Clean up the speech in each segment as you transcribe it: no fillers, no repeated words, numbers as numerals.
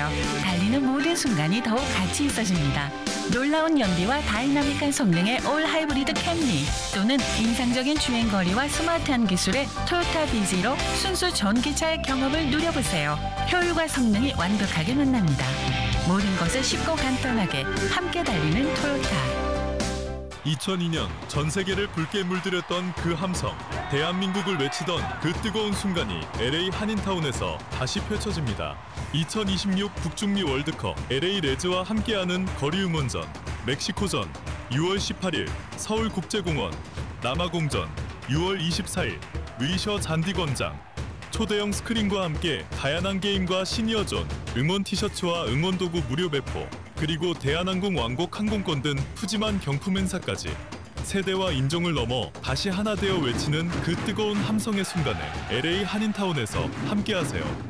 있어요. 달리는 모든 순간이 더욱 가치 있어집니다. 놀라운 연비와 다이나믹한 성능의 올 하이브리드 캠리 또는 인상적인 주행거리와 스마트한 기술의 토요타 비지로 순수 전기차의 경험을 누려보세요. 효율과 성능이 완벽하게 만납니다. 모든 것을 쉽고 간편하게 함께 달리는 토요타. 2002년 전 세계를 붉게 물들였던 그 함성, 대한민국을 외치던 그 뜨거운 순간이 LA 한인타운에서 다시 펼쳐집니다. 2026 북중미 월드컵 LA 레즈와 함께하는 거리 응원전, 멕시코전, 6월 18일 서울국제공원, 남아공전, 6월 24일 위셔 잔디광장, 초대형 스크린과 함께 다양한 게임과 시니어존, 응원 티셔츠와 응원도구 무료 배포, 그리고 대한항공 왕복 항공권 등 푸짐한 경품 행사까지 세대와 인종을 넘어 다시 하나 되어 외치는 그 뜨거운 함성의 순간에 LA 한인타운에서 함께하세요.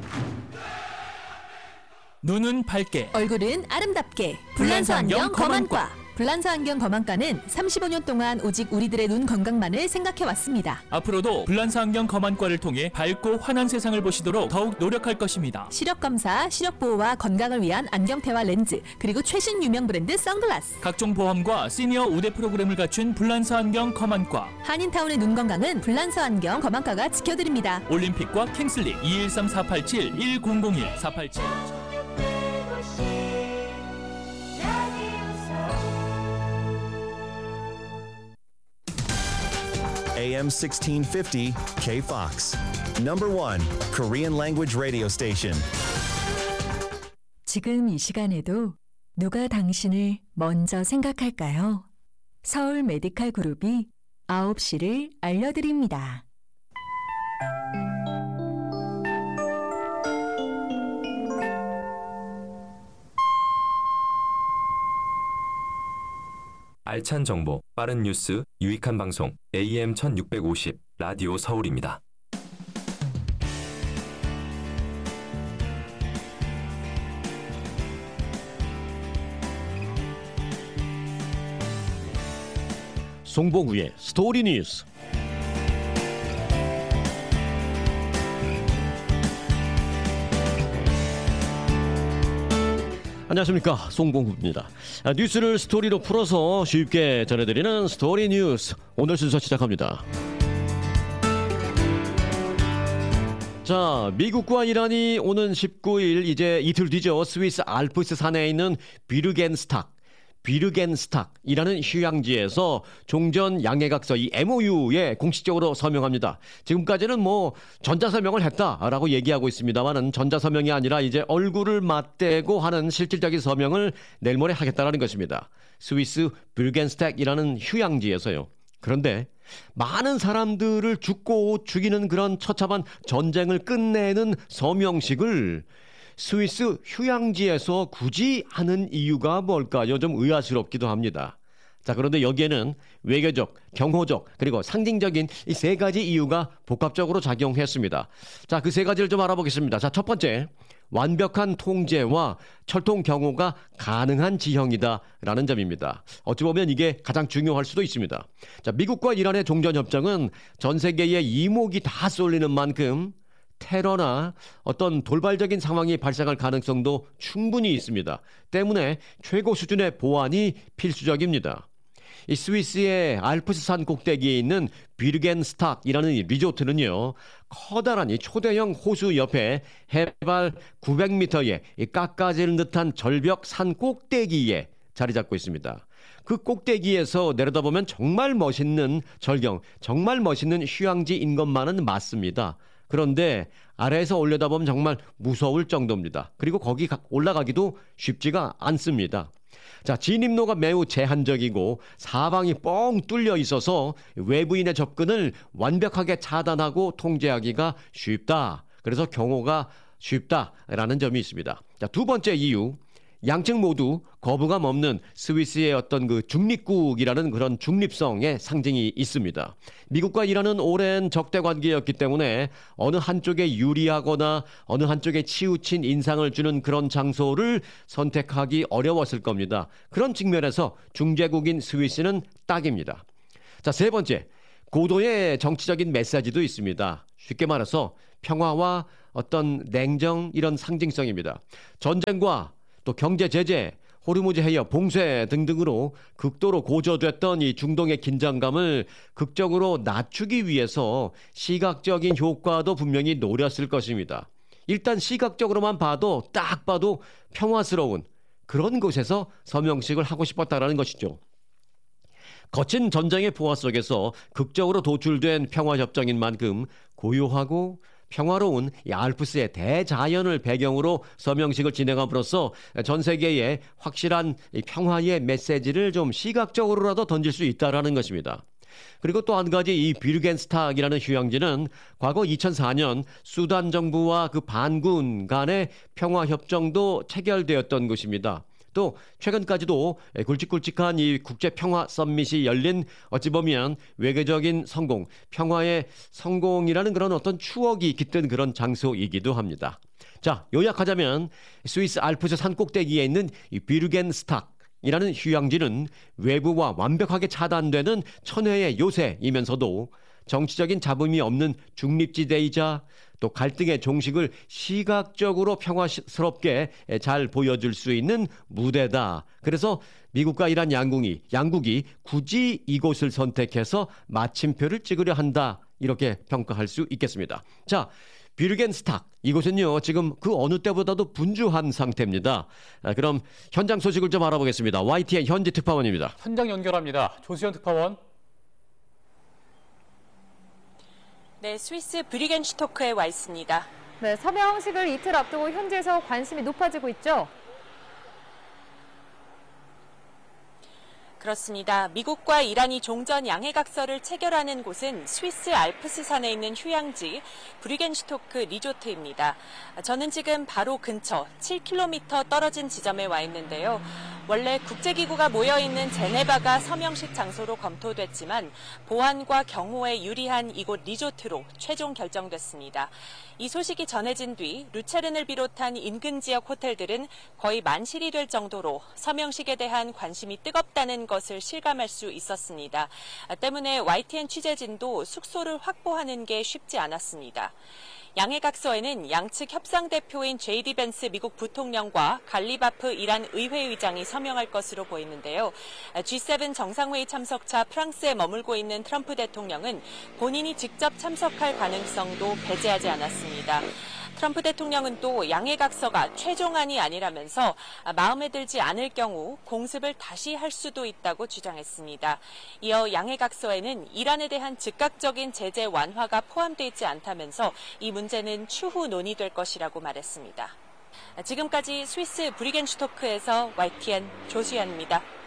눈은 밝게, 얼굴은 아름답게. 불란서 안경 검안과. 불란서 안경 검안과는 35년 동안 오직 우리들의 눈 건강만을 생각해왔습니다. 앞으로도 불란서 안경 검안과를 통해 밝고 환한 세상을 보시도록 더욱 노력할 것입니다. 시력검사, 시력보호와 건강을 위한 안경테와 렌즈, 그리고 최신 유명 브랜드 선글라스. 각종 보험과 시니어 우대 프로그램을 갖춘 불란서 안경 검안과. 한인타운의 눈 건강은 불란서 안경 검안과가 지켜드립니다. 올림픽과 킹슬리 213-487-1001-487. AM 1650 KFOX. Number 1 Korean language radio station. 지금 이 시간에도 누가 당신을 먼저 생각할까요? 서울 메디칼 그룹이 9시를 알려드립니다. 알찬 정보, 빠른 뉴스, 유익한 방송 AM 1650 라디오 서울입니다. 송봉구의 스토리 뉴스. 안녕하십니까, 송봉구입니다. 뉴스를 스토리로 풀어서 쉽게 전해드리는 스토리 뉴스, 오늘 순서 시작합니다. 자, 미국과 이란이 오는 19일 이제 이틀 뒤죠. 스위스 알프스 산에 있는 비르겐스탁이라는 휴양지에서 종전 양해각서 이 MOU에 공식적으로 서명합니다. 지금까지는 뭐 전자서명을 했다라고 얘기하고 있습니다만은 전자서명이 아니라 이제 얼굴을 맞대고 하는 실질적인 서명을 내일 모레 하겠다라는 것입니다. 스위스 비르겐스탁이라는 휴양지에서요. 그런데 많은 사람들을 죽이는 그런 처참한 전쟁을 끝내는 서명식을 스위스 휴양지에서 굳이 하는 이유가 뭘까요? 좀 의아스럽기도 합니다. 자, 그런데 여기에는 외교적, 경호적, 그리고 상징적인 이 세 가지 이유가 복합적으로 작용했습니다. 자, 그 세 가지를 좀 알아보겠습니다. 자, 첫 번째, 완벽한 통제와 철통 경호가 가능한 지형이다라는 점입니다. 어찌 보면 이게 가장 중요할 수도 있습니다. 자, 미국과 이란의 종전협정은 전 세계의 이목이 다 쏠리는 만큼 테러나 어떤 돌발적인 상황이 발생할 가능성도 충분히 있습니다. 때문에 최고 수준의 보안이 필수적입니다. 이 스위스의 알프스산 꼭대기에 있는 비르겐스탁이라는 리조트는요, 커다란 이 초대형 호수 옆에 해발 900m의 깎아지른 듯한 절벽 산 꼭대기에 자리 잡고 있습니다. 그 꼭대기에서 내려다보면 정말 멋있는 절경, 정말 멋있는 휴양지인 것만은 맞습니다. 그런데 아래에서 올려다보면 정말 무서울 정도입니다. 그리고 거기 올라가기도 쉽지가 않습니다. 자, 진입로가 매우 제한적이고 사방이 뻥 뚫려 있어서 외부인의 접근을 완벽하게 차단하고 통제하기가 쉽다. 그래서 경호가 쉽다라는 점이 있습니다. 자, 두 번째 이유. 양측 모두 거부감 없는 스위스의 어떤 그 중립국이라는 그런 중립성의 상징이 있습니다. 미국과 이란은 오랜 적대 관계였기 때문에 어느 한쪽에 유리하거나 어느 한쪽에 치우친 인상을 주는 그런 장소를 선택하기 어려웠을 겁니다. 그런 측면에서 중재국인 스위스는 딱입니다. 자, 세 번째, 고도의 정치적인 메시지도 있습니다. 쉽게 말해서 평화와 어떤 냉정 이런 상징성입니다. 전쟁과 또 경제 제재, 호르무즈 해협 봉쇄 등등으로 극도로 고조됐던 이 중동의 긴장감을 극적으로 낮추기 위해서 시각적인 효과도 분명히 노렸을 것입니다. 일단 시각적으로만 봐도 딱 봐도 평화스러운 그런 곳에서 서명식을 하고 싶었다라는 것이죠. 거친 전쟁의 포화 속에서 극적으로 도출된 평화협정인 만큼 고요하고 평화로운 이 알프스의 대자연을 배경으로 서명식을 진행함으로써 전 세계에 확실한 이 평화의 메시지를 좀 시각적으로라도 던질 수 있다라는 것입니다. 그리고 또 한 가지 이 비르겐스탁이라는 휴양지는 과거 2004년 수단 정부와 그 반군 간의 평화협정도 체결되었던 곳입니다. 또 최근까지도 굵직굵직한 이 국제 평화 서밋이 열린 어찌 보면 외교적인 성공, 평화의 성공이라는 그런 어떤 추억이 깃든 그런 장소이기도 합니다. 자, 요약하자면 스위스 알프스 산 꼭대기에 있는 이 비르겐스탁 이라는 휴양지는 외부와 완벽하게 차단되는 천혜의 요새이면서도 정치적인 잡음이 없는 중립지대이자 또 갈등의 종식을 시각적으로 평화스럽게 잘 보여줄 수 있는 무대다. 그래서 미국과 이란 양국이 굳이 이곳을 선택해서 마침표를 찍으려 한다. 이렇게 평가할 수 있겠습니다. 자, 비르겐스탁 이곳은요 지금 그 어느 때보다도 분주한 상태입니다. 그럼 현장 소식을 좀 알아보겠습니다. YTN 현지 특파원입니다. 현장 연결합니다. 조수현 특파원. 네, 스위스 브리겐슈토크에 와 있습니다. 네, 서명식을 이틀 앞두고 현지에서 관심이 높아지고 있죠. 그렇습니다. 미국과 이란이 종전 양해각서를 체결하는 곳은 스위스 알프스산에 있는 휴양지 브리겐슈토크 리조트입니다. 저는 지금 바로 근처 7km 떨어진 지점에 와 있는데요. 원래 국제기구가 모여있는 제네바가 서명식 장소로 검토됐지만 보안과 경호에 유리한 이곳 리조트로 최종 결정됐습니다. 이 소식이 전해진 뒤 루체른을 비롯한 인근 지역 호텔들은 거의 만실이 될 정도로 서명식에 대한 관심이 뜨겁다는 것을 실감할 수 있었습니다. 때문에 YTN 취재진도 숙소를 확보하는 게 쉽지 않았습니다. 양해각서에는 양측 협상 대표인 JD 벤스 미국 부통령과 갈리바프 이란 의회의장이 서명할 것으로 보이는데요. G7 정상회의 참석차 프랑스에 머물고 있는 트럼프 대통령은 본인이 직접 참석할 가능성도 배제하지 않았습니다. 트럼프 대통령은 또 양해각서가 최종안이 아니라면서 마음에 들지 않을 경우 공습을 다시 할 수도 있다고 주장했습니다. 이어 양해각서에는 이란에 대한 즉각적인 제재 완화가 포함되어 있지 않다면서 이 문제는 추후 논의될 것이라고 말했습니다. 지금까지 스위스 브리겐슈토크에서 YTN 조수연입니다.